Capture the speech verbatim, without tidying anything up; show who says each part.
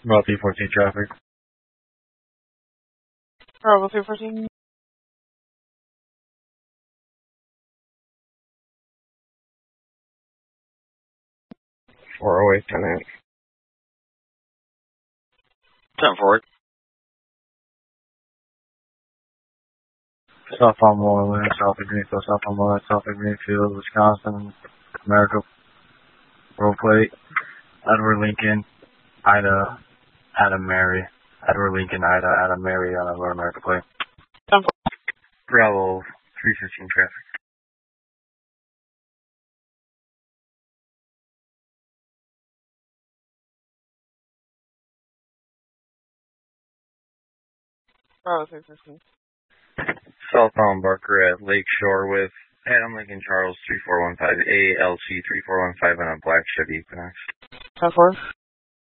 Speaker 1: About three fourteen traffic.
Speaker 2: Bravo three fourteen.
Speaker 1: four oh eight, ten eight.
Speaker 3: ten forward.
Speaker 1: South on Moreland, South of Greenfield, South on Moreland, South of Greenfield, Wisconsin, America, roll plate, Edward Lincoln, Ida, Adam Mary, Edward Lincoln, Ida, Adam Mary on a Road America plate.
Speaker 2: ten forward.
Speaker 1: Bravo, three fifteen traffic.
Speaker 2: Bravo three fifteen.
Speaker 1: Southbound Barker at Lakeshore with Adam Lincoln Charles three four one five, A L C three four one five on a black Chevy Equinox.
Speaker 2: ten forward.